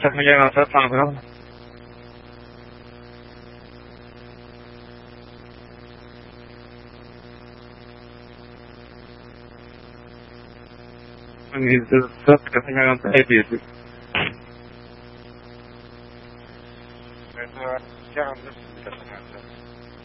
jangan datang kan? Ini zat jangan tadi itu. Jangan